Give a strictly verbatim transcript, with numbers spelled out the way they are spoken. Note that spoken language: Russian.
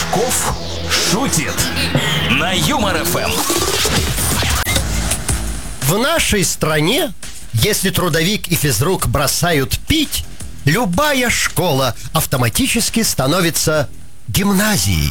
Пашков шутит на Юмор эф эм. В нашей стране, если трудовик и физрук бросают пить, любая школа автоматически становится гимназией.